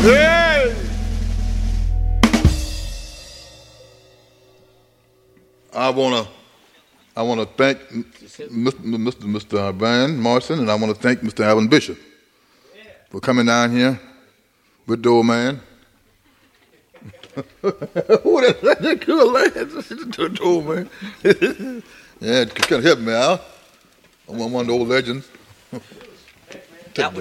Hey! I wanna thank Mr. Van Morrison, and I want to thank Mr. Alvin Bishop for coming down here with the old man. Who that good lad? The old man. Yeah, kind of help me out. I'm one of the old legends. That